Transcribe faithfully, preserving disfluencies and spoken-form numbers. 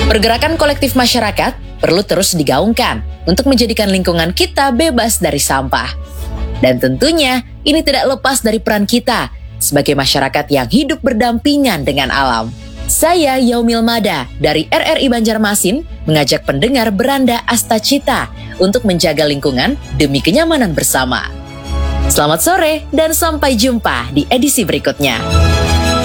Pergerakan kolektif masyarakat perlu terus digaungkan untuk menjadikan lingkungan kita bebas dari sampah. Dan tentunya ini tidak lepas dari peran kita sebagai masyarakat yang hidup berdampingan dengan alam. Saya Yaumil Mada dari R R I Banjarmasin mengajak pendengar beranda Astacita untuk menjaga lingkungan demi kenyamanan bersama. Selamat sore dan sampai jumpa di edisi berikutnya.